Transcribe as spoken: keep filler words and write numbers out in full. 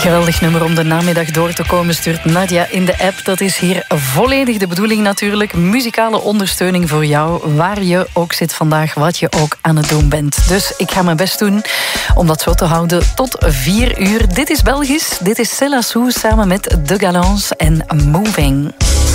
Geweldig nummer om de namiddag door te komen, stuurt Nadia in de app. Dat is hier volledig de bedoeling natuurlijk. Muzikale ondersteuning voor jou, waar je ook zit vandaag, wat je ook aan het doen bent. Dus ik ga mijn best doen om dat zo te houden tot vier uur. Dit is Belgisch, dit is Céla Sou samen met De Galance en Moving.